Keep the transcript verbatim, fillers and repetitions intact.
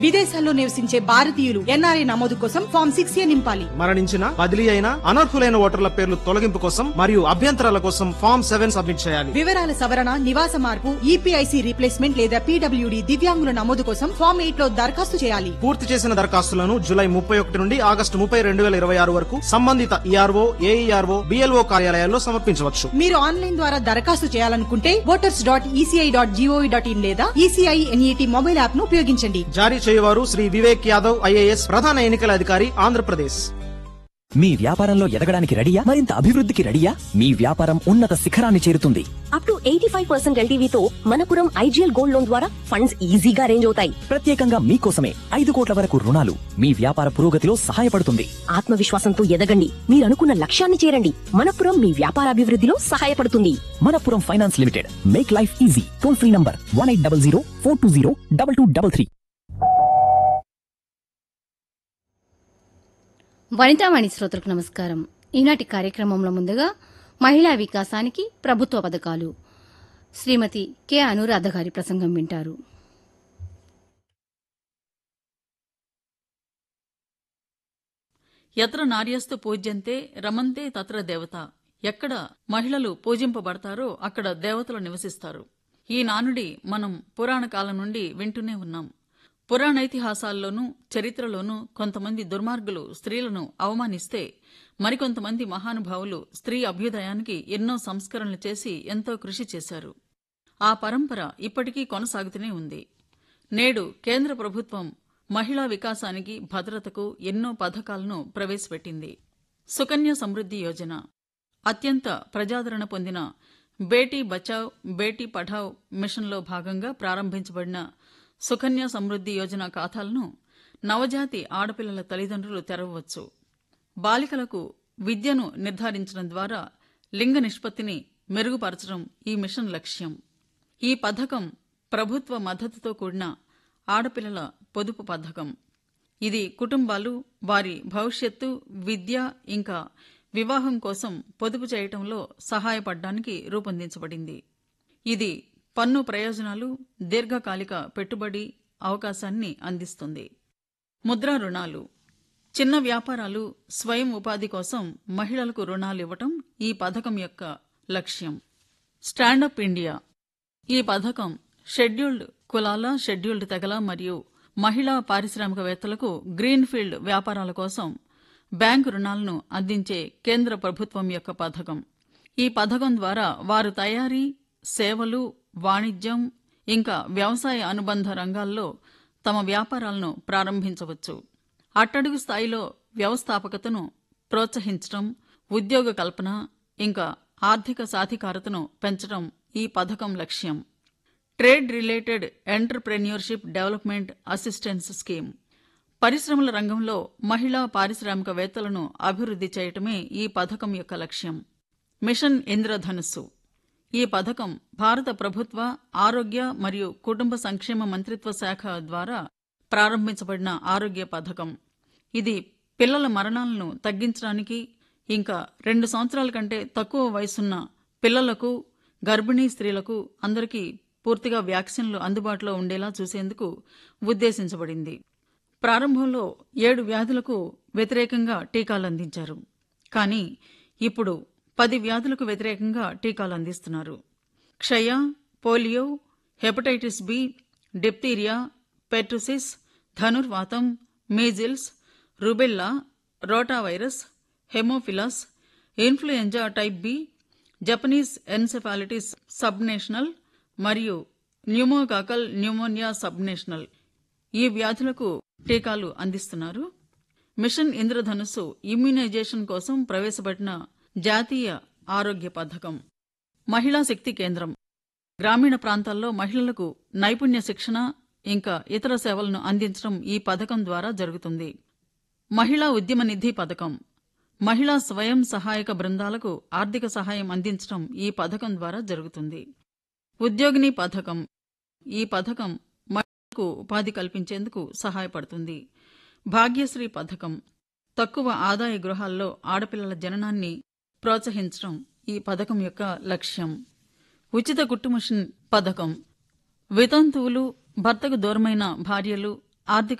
విదేశాల్లో నివసించే భారతీయులు ఎన్ఆర్ఐ నమోదు కోసం ఫామ్ సిక్స్ ఏ నింపాలి. మరణించిన, బదిలీ అయిన, అనర్హులైన ఓటర్ల పేర్లు తొలగింపు కోసం మరియు అభ్యంతరాల కోసం ఫామ్ సెవెన్ సబ్మిట్ చేయాలి. వివరాల సవరణ, నివాస మార్పు, ఈపీఐసి రీప్లేస్మెంట్ లేదా పీడబ్ల్యూడీ దివ్యాంగుల నమోదు కోసం ఫామ్ ఎయిట్ లో దరఖాస్తు చేయాలి. పూర్తి చేసిన దరఖాస్తులను జూలై ముప్పై ఒకటి నుండి ఆగస్టు ముప్పై రెండు వేల ఇరవై ఆరు వరకు సంబంధిత ఈఆర్ఓ, ఏఈఆర్ఓ, బిఎల్ఓ కార్యాలయాల్లో సమర్పించవచ్చు. మీరు ఆన్లైన్ ద్వారా దరఖాస్తు చేయాలనుకుంటే voters dot ECI dot GOV dot in లేదా ఈసీఐ ఎన్ఈటీ మొబైల్ యాప్ ను ఉపయోగించండి. జారీ చేయవారు శ్రీ వివేక్ యాదవ్, ఐఏఎస్, ప్రధాన ఎన్నికల అధికారి, ఆంధ్రప్రదేశ్. మీ వ్యాపారంలో ఎదగడానికి రెడీయా? మరింత అభివృద్ధికి రెడీయా? మీ వ్యాపారం ఉన్నత శిఖరాన్ని చేరుతుంది. Up to eighty five percent ఎల్టీవీతో Manappuram IGL gold loan ద్వారా ఫండ్స్ ఈజీగా అరేంజ్ అవుతాయి. ప్రత్యేకంగా మీకోసమే ఐదు కోట్ల వరకు రుణాలు మీ వ్యాపార పురోగతిలో సహాయపడుతుంది. ఆత్మవిశ్వాసంతో ఎదగండి, మీరు అనుకున్న లక్ష్యాన్ని చేరండి. మనపురం మీ వ్యాపారాభివృద్ధిలో సహాయపడుతుంది. Manappuram finance limited, make life easy. Toll free number one eight double zero four two zero double two double three. Vanitha Vani శ్రోతలకు నమస్కారం. ఈనాటి కార్యక్రమంలో ముందుగా మహిళా వికాసానికి ప్రభుత్వ పథకాలు, శ్రీమతి కె అనురాధ గారి ప్రసంగం వింటారు. యత్ర నార్యస్తు పూజ్యంతే రమంతే తత్ర దేవత. ఎక్కడ మహిళలు పూజింపబడతారో అక్కడ దేవతలు నివసిస్తారు. ఈ నానుడి మనం పురాణ కాలం నుండి వింటూనే ఉన్నాం. పురాణైతిహాసాల్లోనూ చరిత్రలోనూ కొంతమంది దుర్మార్గులు స్త్రీలను అవమానిస్తే మరికొంతమంది మహానుభావులు స్త్రీ అభ్యుదయానికి ఎన్నో సంస్కరణలు చేసి ఎంతో కృషి చేశారు. ఆ పరంపర ఇప్పటికీ కొనసాగుతూనే ఉంది. నేడు కేంద్ర ప్రభుత్వం మహిళా వికాసానికి, భద్రతకు ఎన్నో పథకాలను ప్రవేశపెట్టింది. సుకన్య సమృద్ధి యోజన అత్యంత ప్రజాదరణ పొందిన బేటీ బచావ్ బేటీ పఢావ్ మిషన్లో భాగంగా ప్రారంభించబడిన సుకన్య సమృద్ధి యోజన ఖాతాలను నవజాతి ఆడపిల్లల తల్లిదండ్రులు తెరవవచ్చు. బాలికలకు విద్యను నిర్ధారించడం ద్వారా లింగ నిష్పత్తిని మెరుగుపరచడం ఈ మిషన్ లక్ష్యం. ఈ పథకం ప్రభుత్వ మద్దతుతో కూడిన ఆడపిల్లల పొదుపు పథకం. ఇది కుటుంబాలు వారి భవిష్యత్తు, విద్య ఇంకా వివాహం కోసం పొదుపు చేయటంలో సహాయపడడానికి రూపొందించబడింది. ఇది పన్ను ప్రయోజనాలు, దీర్ఘకాలిక పెట్టుబడి అవకాశాన్ని అందిస్తుంది. ముద్రా రుణాలు చిన్న వ్యాపారాలు, స్వయం ఉపాధి కోసం మహిళలకు రుణాలు ఇవ్వటం ఈ పథకం యొక్క లక్ష్యం. స్టాండప్ ఇండియా ఈ పథకం షెడ్యూల్డ్ కులాల, షెడ్యూల్డ్ తెగల మరియు మహిళా పారిశ్రామికవేత్తలకు గ్రీన్ఫీల్డ్ వ్యాపారాల కోసం బ్యాంకు రుణాలను అందించే కేంద్ర ప్రభుత్వం యొక్క పథకం. ఈ పథకం ద్వారా వారు తయారీ, సేవలు, వాణిజ్యం ఇంకా వ్యవసాయ అనుబంధ రంగాల్లో తమ వ్యాపారాలను ప్రారంభించవచ్చు. అట్టడుగు స్థాయిలో వ్యవస్థాపకతను ప్రోత్సహించడం, ఉద్యోగ కల్పన ఇంకా ఆర్థిక సాధికారతను పెంచడం ఈ పథకం లక్ష్యం. Trade related entrepreneurship development assistance scheme పరిశ్రమల రంగంలో మహిళా పారిశ్రామికవేత్తలను అభివృద్ధి చేయటమే ఈ పథకం యొక్క లక్ష్యం. మిషన్ ఇంద్రధనుస్సు ఈ పథకం భారత ప్రభుత్వ ఆరోగ్య మరియు కుటుంబ సంక్షేమ మంత్రిత్వ శాఖ ద్వారా ప్రారంభించబడిన ఆరోగ్య పథకం. ఇది పిల్లల మరణాలను తగ్గించడానికి, ఇంకా రెండు సంవత్సరాల కంటే తక్కువ వయసున్న పిల్లలకు, గర్భిణీ స్త్రీలకు అందరికీ పూర్తిగా వ్యాక్సిన్లు అందుబాటులో ఉండేలా చూసేందుకు ఉద్దేశించబడింది. ప్రారంభంలో ఏడు వ్యాధులకు వ్యతిరేకంగా టీకాలు అందించారు. కానీ ఇప్పుడు పది వ్యాధులకు వ్యతిరేకంగా టీకాలు అందిస్తున్నారు. క్షయ, polio, hepatitis B, diphtheria, pertussis, ధనుర్వాతం, measles, rubella, rotavirus, హెమోఫిలస్, influenza type B, Japanese encephalitis subnational మరియు న్యూమోకాకల్ న్యూమోనియా సబ్నేషనల్ ఈ వ్యాధులకు టీకాలు అందిస్తున్నారు. మిషన్ ఇంద్రధనుస్సు ఇమ్యునైజేషన్ కోసం ప్రవేశపెట్టిన జాతీయ ఆరోగ్య పథకం. మహిళా శక్తి కేంద్రం గ్రామీణ ప్రాంతాల్లో మహిళలకు నైపుణ్య శిక్షణ ఇంకా ఇతర సేవలను అందించడం ఈ పథకం ద్వారా జరుగుతుంది. మహిళా ఉద్యమ నిధి పథకం మహిళా స్వయం సహాయక బృందాలకు ఆర్థిక సహాయం అందించడం ఈ పథకం ద్వారా జరుగుతుంది. ఉద్యోగిని పథకం ఈ పథకం మహిళలకు ఉపాధి కల్పించేందుకు సహాయపడుతుంది. భాగ్యశ్రీ పథకం తక్కువ ఆదాయ గృహాల్లో ఆడపిల్లల జననాన్ని ప్రోత్సహించడం ఈ పథకం యొక్క లక్ష్యం. ఉచిత కుట్టు మిషన్ పథకం వితంతువులు, భర్తకు దూరమైన భార్యలు, ఆర్థిక